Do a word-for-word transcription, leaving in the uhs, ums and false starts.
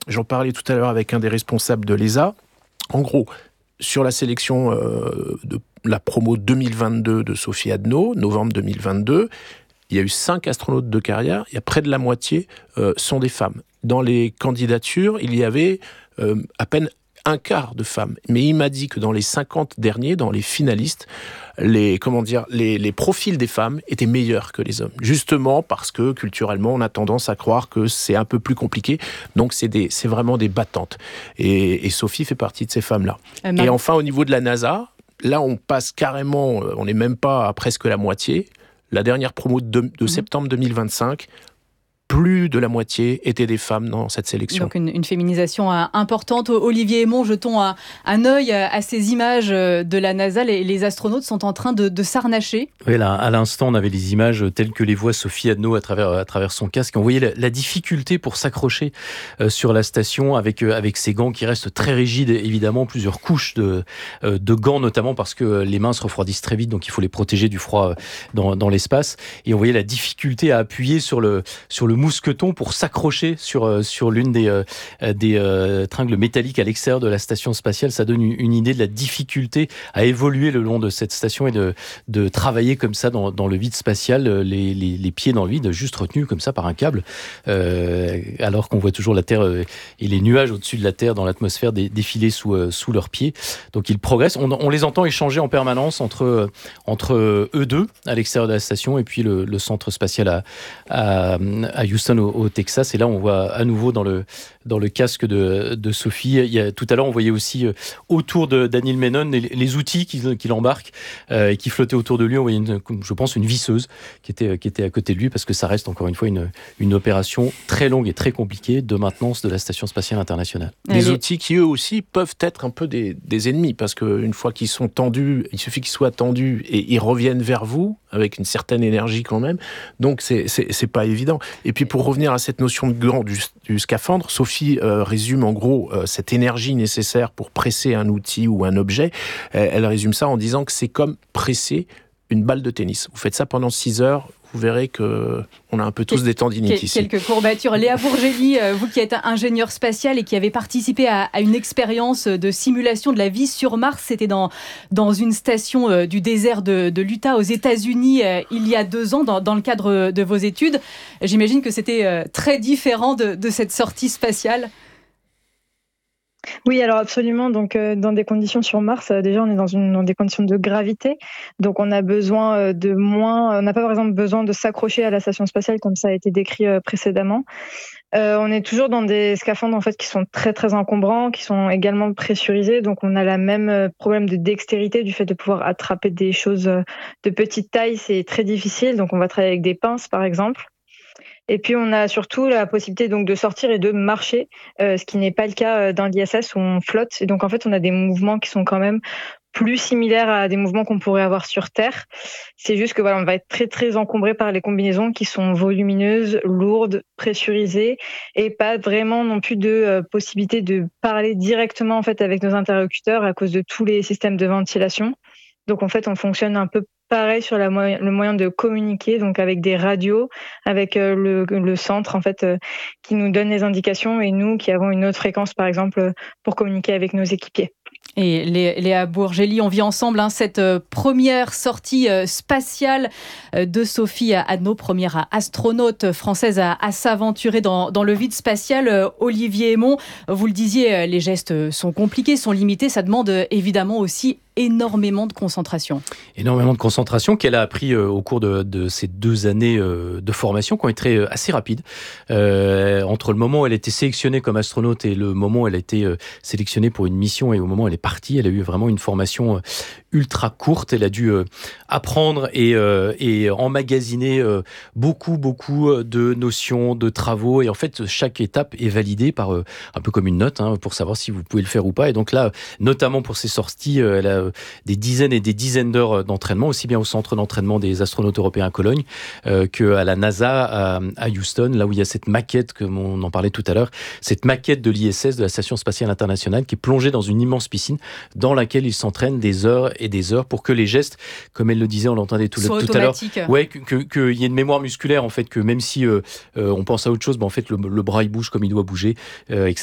J'en parlais tout à l'heure avec un des responsables de l'E S A. En gros, sur la sélection euh, de la promo deux mille vingt-deux de Sophie Adno, novembre deux mille vingt-deux, il y a eu cinq astronautes de carrière, il y a près de la moitié euh, sont des femmes. Dans les candidatures, il y avait euh, à peine un quart de femmes. Mais il m'a dit que dans les cinquante derniers, dans les finalistes, les, comment dire, les, les profils des femmes étaient meilleurs que les hommes. Justement parce que culturellement, on a tendance à croire que c'est un peu plus compliqué. Donc c'est, des, c'est vraiment des battantes. Et, et Sophie fait partie de ces femmes-là. Euh, et enfin, au niveau de la NASA, là, on passe carrément, on n'est même pas à presque la moitié. La dernière promo de, de mmh. septembre deux mille vingt-cinq, plus de la moitié étaient des femmes dans cette sélection. Donc une, une féminisation importante. Olivier Hémon, jetons un, un œil à ces images de la NASA. Les, les astronautes sont en train de, de s'harnacher. Oui, là, à l'instant, on avait les images telles que les voit Sophie Adno à travers, à travers son casque. On voyait la, la difficulté pour s'accrocher euh, sur la station avec, euh, avec ces gants qui restent très rigides, évidemment, plusieurs couches de, euh, de gants, notamment parce que les mains se refroidissent très vite, donc il faut les protéger du froid dans, dans l'espace. Et on voyait la difficulté à appuyer sur le, sur le mousqueton pour s'accrocher sur, sur l'une des, euh, des euh, tringles métalliques à l'extérieur de la station spatiale. Ça donne une, une idée de la difficulté à évoluer le long de cette station et de, de travailler comme ça dans, dans le vide spatial, les, les, les pieds dans le vide, juste retenus comme ça par un câble, euh, alors qu'on voit toujours la Terre et les nuages au-dessus de la Terre dans l'atmosphère défiler sous, euh, sous leurs pieds. Donc ils progressent. On, on les entend échanger en permanence entre, entre eux deux à l'extérieur de la station et puis le, le centre spatial à, à, à Houston au, au Texas. Et là, on voit à nouveau dans le, dans le casque de, de Sophie. Il y a, tout à l'heure, on voyait aussi euh, autour de Daniel Menon les, les outils qu'il, qu'il embarque euh, et qui flottaient autour de lui. On voyait, une, je pense, une visseuse qui était, qui était à côté de lui parce que ça reste encore une fois une, une opération très longue et très compliquée de maintenance de la Station spatiale internationale. Des outils qui, eux aussi, peuvent être un peu des, des ennemis parce qu'une fois qu'ils sont tendus, il suffit qu'ils soient tendus et ils reviennent vers vous avec une certaine énergie quand même. Donc, c'est, c'est, c'est pas évident. Et puis, pour revenir à cette notion de gant du, du scaphandre, Sophie euh, résume en gros euh, cette énergie nécessaire pour presser un outil ou un objet. Euh, elle résume ça en disant que c'est comme presser une balle de tennis. Vous faites ça pendant six heures, vous verrez qu'on a un peu tous Quel, des tendinites quel, ici. Quelques courbatures. Léa Bourgeli, vous qui êtes ingénieure spatiale et qui avez participé à, à une expérience de simulation de la vie sur Mars, c'était dans, dans une station euh, du désert de, de l'Utah aux États-Unis euh, il y a deux ans, dans, dans le cadre de vos études. J'imagine que c'était euh, très différent de, de cette sortie spatiale. Oui, alors absolument. Donc, euh, dans des conditions sur Mars, euh, déjà, on est dans, une, dans des conditions de gravité. Donc, on a besoin euh, de moins. On n'a pas, par exemple, besoin de s'accrocher à la station spatiale, comme ça a été décrit euh, précédemment. Euh, on est toujours dans des scaphandres en fait qui sont très très encombrants, qui sont également pressurisés. Donc, on a la même problème de dextérité du fait de pouvoir attraper des choses de petite taille. C'est très difficile. Donc, on va travailler avec des pinces, par exemple. Et puis, on a surtout la possibilité donc de sortir et de marcher, euh, ce qui n'est pas le cas dans l'I S S où on flotte. Et donc, en fait, on a des mouvements qui sont quand même plus similaires à des mouvements qu'on pourrait avoir sur Terre. C'est juste que voilà, on va être très, très encombré par les combinaisons qui sont volumineuses, lourdes, pressurisées et pas vraiment non plus de euh, possibilité de parler directement en fait avec nos interlocuteurs à cause de tous les systèmes de ventilation. Donc, en fait, on fonctionne un peu pareil sur la moyen, le moyen de communiquer, donc avec des radios, avec euh, le, le centre en fait euh, qui nous donne les indications et nous qui avons une autre fréquence par exemple pour communiquer avec nos équipiers. Et Léa Bourgeli, on vit ensemble hein, cette euh, première sortie euh, spatiale euh, de Sophie Adno, première astronaute française à, à s'aventurer dans, dans le vide spatial. Euh, Olivier Hémon, vous le disiez, euh, les gestes sont compliqués, sont limités, ça demande euh, évidemment aussi énormément de concentration. Énormément de concentration qu'elle a appris euh, au cours de, de ces deux années euh, de formation qui ont été euh, assez rapides. Euh, entre le moment où elle a été sélectionnée comme astronaute et le moment où elle a été euh, sélectionnée pour une mission et au moment où elle est partie, elle a eu vraiment une formation euh, ultra courte. Elle a dû euh, apprendre et, euh, et emmagasiner euh, beaucoup, beaucoup de notions, de travaux. Et en fait, chaque étape est validée par euh, un peu comme une note hein, pour savoir si vous pouvez le faire ou pas. Et donc là, notamment pour ces sorties, euh, elle a des dizaines et des dizaines d'heures d'entraînement, aussi bien au centre d'entraînement des astronautes européens à Cologne euh, qu'à la NASA à, à Houston, là où il y a cette maquette, comme on en parlait tout à l'heure, cette maquette de l'I S S, de la Station spatiale internationale, qui est plongée dans une immense piscine dans laquelle ils s'entraînent des heures et des heures pour que les gestes, comme elle le disait, on l'entendait tout, le, tout à l'heure, ouais, qu'il que, que y ait une mémoire musculaire, en fait, que même si euh, euh, on pense à autre chose, ben, en fait, le, le bras il bouge comme il doit bouger, euh, et